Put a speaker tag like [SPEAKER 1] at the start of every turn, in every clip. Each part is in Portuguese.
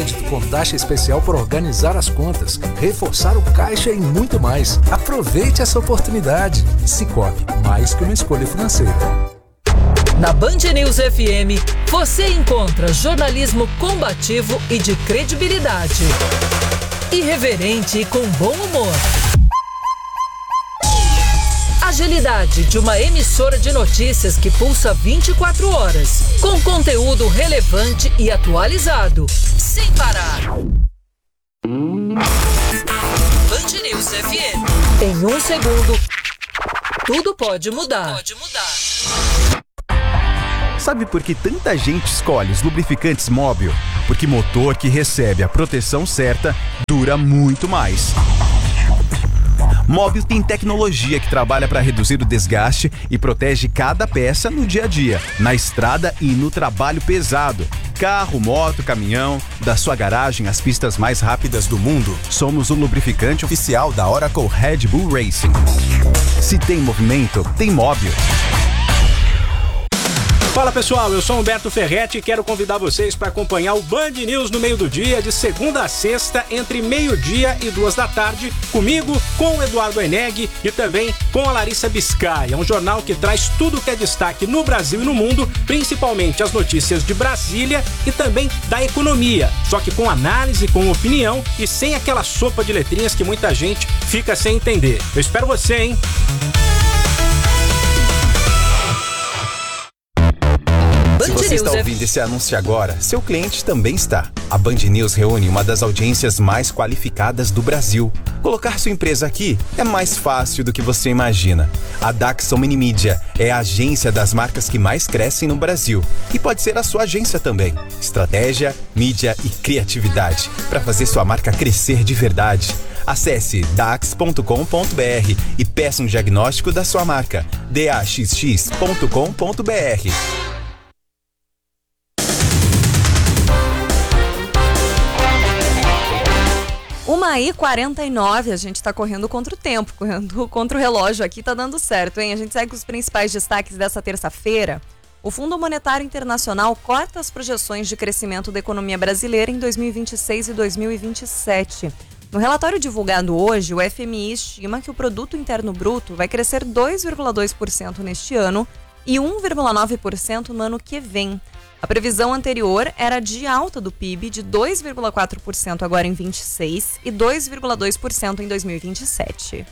[SPEAKER 1] crédito com taxa especial para organizar as contas, reforçar o caixa e muito mais. Aproveite essa oportunidade. Sicoob, mais que uma escolha financeira.
[SPEAKER 2] Na Band News FM, você encontra jornalismo combativo e de credibilidade. Irreverente e com bom humor. Agilidade de uma emissora de notícias que pulsa 24 horas, com conteúdo relevante e atualizado, sem parar. Band News FM. Em 1 segundo, tudo pode mudar.
[SPEAKER 3] Sabe por que tanta gente escolhe os lubrificantes Mobil? Porque motor que recebe a proteção certa dura muito mais. Mobil tem tecnologia que trabalha para reduzir o desgaste e protege cada peça no dia a dia, na estrada e no trabalho pesado. Carro, moto, caminhão, da sua garagem às pistas mais rápidas do mundo, somos o lubrificante oficial da Oracle Red Bull Racing. Se tem movimento, tem Mobil.
[SPEAKER 4] Fala pessoal, eu sou Humberto Ferretti e quero convidar vocês para acompanhar o Band News no meio do dia, de segunda a sexta, entre meio-dia e 2 da tarde, comigo, com o Eduardo Eneg e também com a Larissa Biscay. É um jornal que traz tudo que é destaque no Brasil e no mundo, principalmente as notícias de Brasília e também da economia, só que com análise, com opinião e sem aquela sopa de letrinhas que muita gente fica sem entender. Eu espero você, hein?
[SPEAKER 3] Se você está ouvindo esse anúncio agora, seu cliente também está. A Band News reúne uma das audiências mais qualificadas do Brasil. Colocar sua empresa aqui é mais fácil do que você imagina. A Daxon Minimídia é a agência das marcas que mais crescem no Brasil. E pode ser a sua agência também. Estratégia, mídia e criatividade para fazer sua marca crescer de verdade. Acesse dax.com.br e peça um diagnóstico da sua marca. daxx.com.br.
[SPEAKER 5] 1h49, a gente tá correndo contra o tempo, correndo contra o relógio aqui, tá dando certo, hein? A gente segue os principais destaques dessa terça-feira. O Fundo Monetário Internacional corta as projeções de crescimento da economia brasileira em 2026 e 2027. No relatório divulgado hoje, o FMI estima que o Produto Interno Bruto vai crescer 2,2% neste ano e 1,9% no ano que vem. A previsão anterior era de alta do PIB de 2,4% agora em 26 e 2,2% em 2027.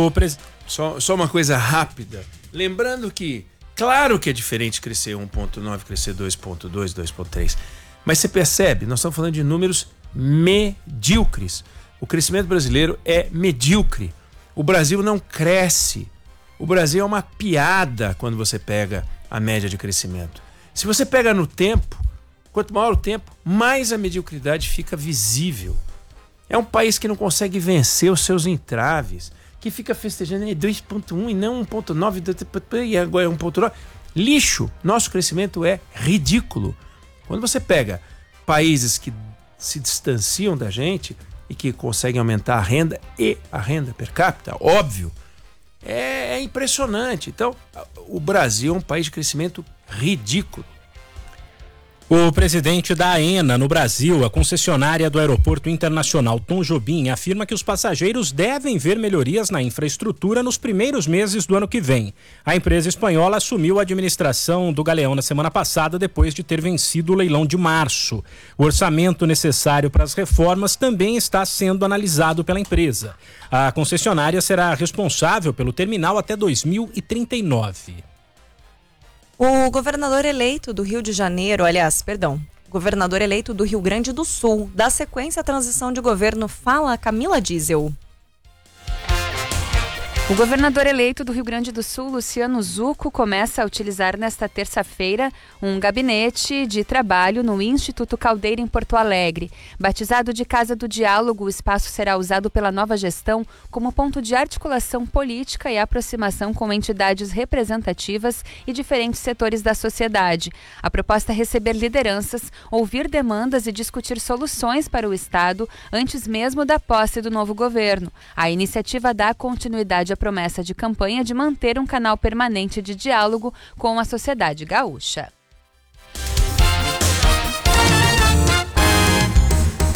[SPEAKER 6] Só uma coisa rápida. Lembrando que, claro que é diferente crescer 1,9, crescer 2,2, 2,3. Mas você percebe, nós estamos falando de números medíocres. O crescimento brasileiro é medíocre. O Brasil não cresce. O Brasil é uma piada quando você pega a média de crescimento. Se você pega no tempo, quanto maior o tempo, mais a mediocridade fica visível. É um país que não consegue vencer os seus entraves, que fica festejando 2,1 e não 1,9 e agora é 1,9. Lixo! Nosso crescimento é ridículo. Quando você pega países que se distanciam da gente e que conseguem aumentar a renda e a renda per capita, óbvio, é impressionante. Então, o Brasil é um país de crescimento ridículo.
[SPEAKER 4] O presidente da AENA no Brasil, a concessionária do Aeroporto Internacional Tom Jobim, afirma que os passageiros devem ver melhorias na infraestrutura nos primeiros meses do ano que vem. A empresa espanhola assumiu a administração do Galeão na semana passada, depois de ter vencido o leilão de março. O orçamento necessário para as reformas também está sendo analisado pela empresa. A concessionária será responsável pelo terminal até 2039.
[SPEAKER 5] O governador eleito do Rio de Janeiro, governador eleito do Rio Grande do Sul, dá sequência à transição de governo, fala Camila Diesel.
[SPEAKER 7] O governador eleito do Rio Grande do Sul, Luciano Zucco, começa a utilizar nesta terça-feira um gabinete de trabalho no Instituto Caldeira, em Porto Alegre. Batizado de Casa do Diálogo, o espaço será usado pela nova gestão como ponto de articulação política e aproximação com entidades representativas e diferentes setores da sociedade. A proposta é receber lideranças, ouvir demandas e discutir soluções para o Estado antes mesmo da posse do novo governo. A iniciativa dá continuidade à promessa de campanha de manter um canal permanente de diálogo com a sociedade gaúcha.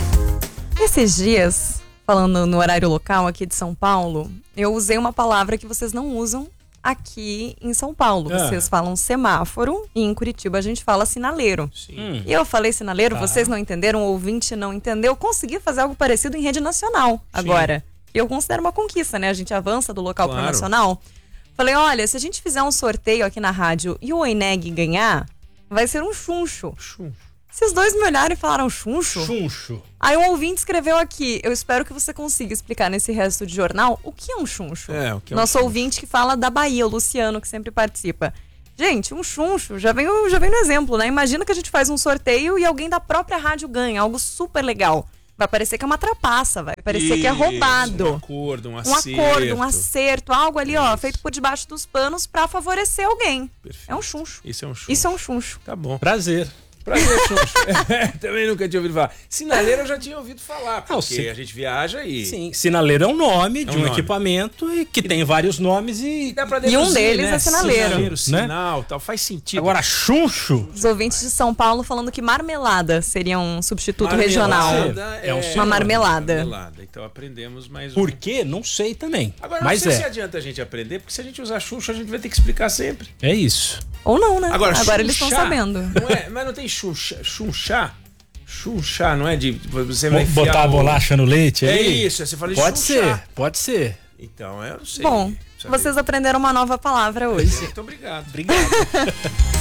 [SPEAKER 5] Esses dias, falando no horário local aqui de São Paulo, eu usei uma palavra que vocês não usam aqui em São Paulo. Vocês falam semáforo e em Curitiba a gente fala sinaleiro. E eu falei sinaleiro, vocês não entenderam, o ouvinte não entendeu. Eu consegui fazer algo parecido em rede nacional agora. E eu considero uma conquista, né? A gente avança do local para o nacional. Falei, olha, se a gente fizer um sorteio aqui na rádio e o Oineg ganhar, vai ser um chuncho. Se os dois me olharam e falaram chuncho?
[SPEAKER 4] Chuncho.
[SPEAKER 5] Aí um ouvinte escreveu aqui, eu espero que você consiga explicar nesse resto de jornal o que é um chuncho.
[SPEAKER 6] O que é
[SPEAKER 5] Nosso ouvinte que fala da Bahia, o Luciano, que sempre participa. Gente, um chuncho, já vem no exemplo, né? Imagina que a gente faz um sorteio e alguém da própria rádio ganha, algo super legal. Vai parecer que é uma trapaça, vai parecer que é roubado.
[SPEAKER 6] Um acordo, um
[SPEAKER 5] acerto, algo ali, feito por debaixo dos panos pra favorecer alguém.
[SPEAKER 6] Perfeito.
[SPEAKER 5] É um chuncho.
[SPEAKER 6] Isso é um chuncho.
[SPEAKER 5] Tá
[SPEAKER 6] bom.
[SPEAKER 4] Prazer,
[SPEAKER 6] chuncho. Também nunca tinha ouvido falar. Sinaleiro eu já tinha ouvido falar, porque a gente viaja e...
[SPEAKER 4] Sim, sinaleiro é um nome de um equipamento e que tem vários nomes e
[SPEAKER 6] dá pra deduzir,
[SPEAKER 5] um deles é sinaleiro.
[SPEAKER 6] Sinal, tal, faz sentido.
[SPEAKER 4] Agora, chuncho...
[SPEAKER 5] Os ouvintes de São Paulo falando que marmelada seria um substituto regional. Uma marmelada.
[SPEAKER 6] Então aprendemos mais
[SPEAKER 4] Por quê? Não sei também.
[SPEAKER 6] Agora, não sei se adianta a gente aprender, porque se a gente usar chuncho, a gente vai ter que explicar sempre.
[SPEAKER 4] É isso.
[SPEAKER 5] Ou não, né?
[SPEAKER 6] Agora
[SPEAKER 5] eles estão sabendo.
[SPEAKER 6] Mas não tem chunchar? Chunchar, não é de... Você vai
[SPEAKER 4] botar a bolacha no leite aí?
[SPEAKER 6] É isso, você fala de
[SPEAKER 4] chunchar. Pode ser.
[SPEAKER 6] Então, eu não sei.
[SPEAKER 5] Bom, vocês aprenderam uma nova palavra hoje.
[SPEAKER 6] Muito obrigado.
[SPEAKER 4] Obrigado.